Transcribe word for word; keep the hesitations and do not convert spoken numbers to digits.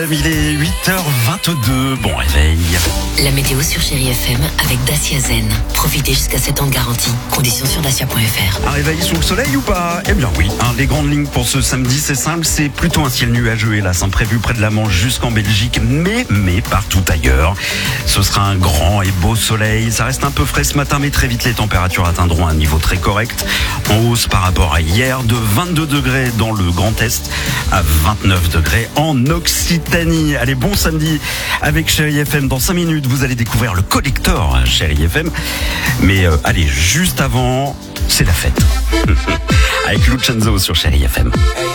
Il est huit heures vingt-deux, bon réveil. La météo sur Chérie F M avec Dacia Zen. Profitez jusqu'à sept ans de garantie. Conditions sur dacia point f r. Un réveil sous le soleil ou pas? Eh bien oui, hein, les grandes lignes pour ce samedi, c'est simple, c'est plutôt un ciel nuageux hélas, hein, prévu près de la Manche jusqu'en Belgique, mais, mais partout ailleurs. Ce sera un grand et beau soleil, ça reste un peu frais ce matin, mais très vite les températures atteindront un niveau très correct, en hausse par rapport à hier, de vingt-deux degrés dans le Grand Est à vingt-neuf degrés en Occitanie. Allez, bon samedi avec Chérie F M. Dans cinq minutes, vous allez découvrir le collector Chérie F M. Mais euh, allez, juste avant, c'est la fête. Avec Lucenzo sur Chérie F M.